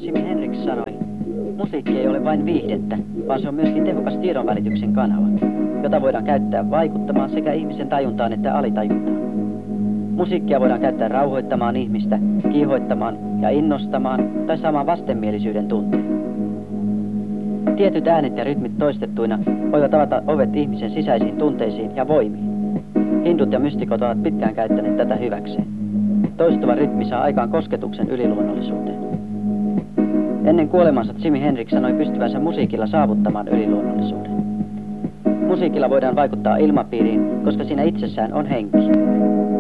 Jimi Hendrix sanoi, musiikki ei ole vain viihdettä, vaan se on myöskin tehokas tiedonvälityksen kanava, jota voidaan käyttää vaikuttamaan sekä ihmisen tajuntaan että alitajuntaan. Musiikkia voidaan käyttää rauhoittamaan ihmistä, kiihoittamaan ja innostamaan tai saamaan vastenmielisyyden tunteen. Tietyt äänet ja rytmit toistettuina voivat avata ovet ihmisen sisäisiin tunteisiin ja voimiin. Hindut ja mystikot ovat pitkään käyttäneet tätä hyväkseen. Toistuva rytmi saa aikaan kosketuksen yliluonnollisuuteen. Ennen kuolemansa Jimi Hendrix sanoi pystyvänsä musiikilla saavuttamaan yliluonnollisuuden. Musiikilla voidaan vaikuttaa ilmapiiriin, koska siinä itsessään on henki.